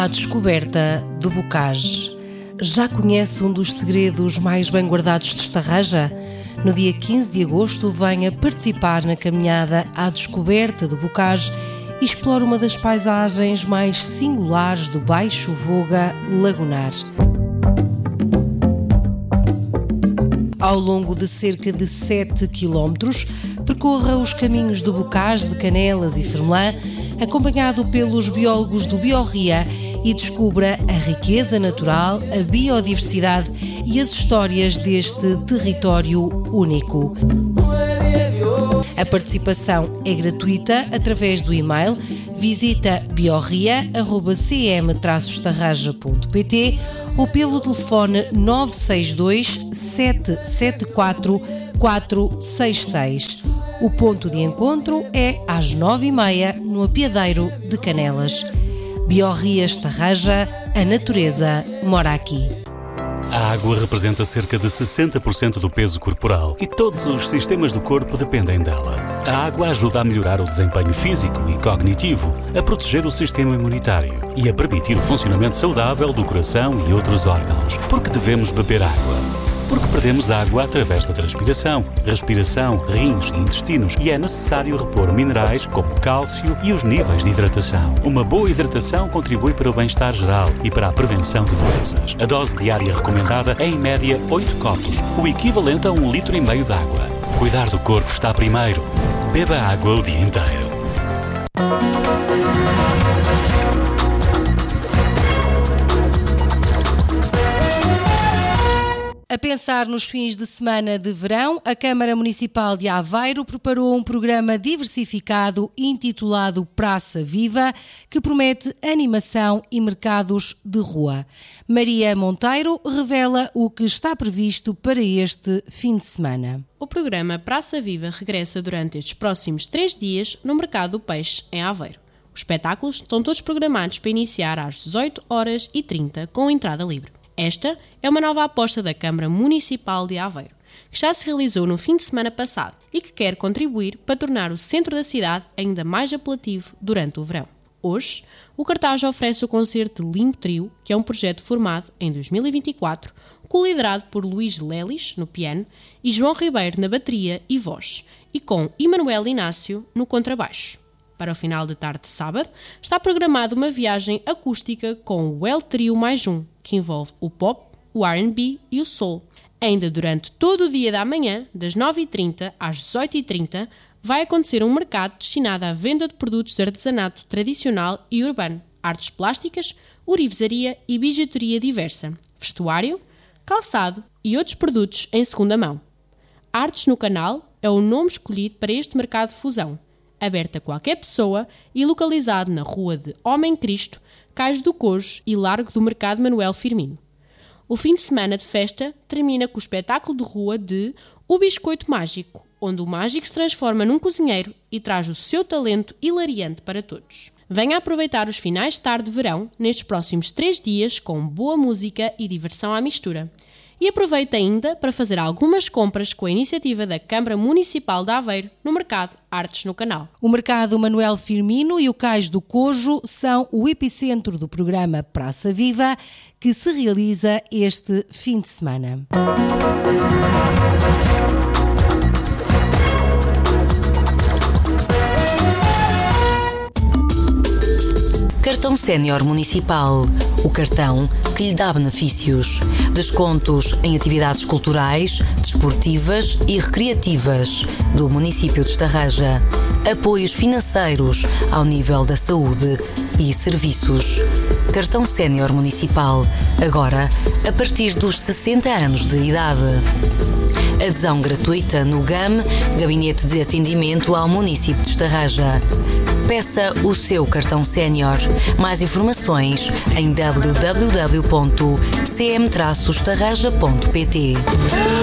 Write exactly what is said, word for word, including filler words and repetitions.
à descoberta do Bocage. Já conhece um dos segredos mais bem guardados de Estarreja? No dia quinze de agosto, venha participar na caminhada à descoberta do Bocage e explore uma das paisagens mais singulares do Baixo Voga Lagunar. Ao longo de cerca de sete quilómetros, percorra os caminhos do Bocage de Canelas e Fermelã, acompanhado pelos biólogos do Biorria, e descubra a riqueza natural, a biodiversidade e as histórias deste território único. A participação é gratuita através do e-mail visita biorria arroba c m traço estarraja ponto p t ou pelo telefone nove seis dois, sete sete quatro, quatro seis seis. O ponto de encontro é às nove e meia no Apiadeiro de Canelas. Biorria Estarreja, a natureza mora aqui. A água representa cerca de sessenta por cento do peso corporal e todos os sistemas do corpo dependem dela. A água ajuda a melhorar o desempenho físico e cognitivo, a proteger o sistema imunitário e a permitir o funcionamento saudável do coração e outros órgãos. Porque devemos beber água? Porque perdemos água através da transpiração, respiração, rins e intestinos e é necessário repor minerais como o cálcio e os níveis de hidratação. Uma boa hidratação contribui para o bem-estar geral e para a prevenção de doenças. A dose diária recomendada é em média oito copos, o equivalente a um litro e meio de água. Cuidar do corpo está primeiro. Beba água o dia inteiro. A pensar nos fins de semana de verão, a Câmara Municipal de Aveiro preparou um programa diversificado intitulado Praça Viva, que promete animação e mercados de rua. Maria Monteiro revela o que está previsto para este fim de semana. O programa Praça Viva regressa durante estes próximos três dias no Mercado do Peixe, em Aveiro. Os espetáculos estão todos programados para iniciar às dezoito horas e trinta, com entrada livre. Esta é uma nova aposta da Câmara Municipal de Aveiro, que já se realizou no fim de semana passado e que quer contribuir para tornar o centro da cidade ainda mais apelativo durante o verão. Hoje, o cartaz oferece o concerto de Limbo Trio, que é um projeto formado em dois mil e vinte e quatro, co-liderado por Luís Lelis, no piano, e João Ribeiro, na bateria e voz, e com Emanuel Inácio, no contrabaixo. Para o final de tarde de sábado, está programada uma viagem acústica com o El Trio mais um, que envolve o pop, o R and B e o soul. Ainda durante todo o dia da manhã, das nove e trinta às dezoito e trinta, vai acontecer um mercado destinado à venda de produtos de artesanato tradicional e urbano, artes plásticas, orivesaria e bijuteria diversa, vestuário, calçado e outros produtos em segunda mão. Artes no Canal é o nome escolhido para este mercado de fusão, aberto a qualquer pessoa e localizado na Rua de Homem Cristo, Cais do Cojo e Largo do Mercado Manuel Firmino. O fim de semana de festa termina com o espetáculo de rua de O Biscoito Mágico, onde o mágico se transforma num cozinheiro e traz o seu talento hilariante para todos. Venha aproveitar os finais de tarde de verão nestes próximos três dias com boa música e diversão à mistura. E aproveite ainda para fazer algumas compras com a iniciativa da Câmara Municipal de Aveiro no mercado Artes no Canal. O mercado Manuel Firmino e o Cais do Cojo são o epicentro do programa Praça Viva, que se realiza este fim de semana. Cartão Sénior Municipal. O cartão que lhe dá benefícios. Descontos em atividades culturais, desportivas e recreativas do município de Estarreja. Apoios financeiros ao nível da saúde e serviços. Cartão Sénior Municipal. Agora, a partir dos sessenta anos de idade. Adesão gratuita no G A M, Gabinete de Atendimento ao Município de Estarreja. Peça o seu cartão sénior. Mais informações em w w w ponto c m traço estarreja ponto p t.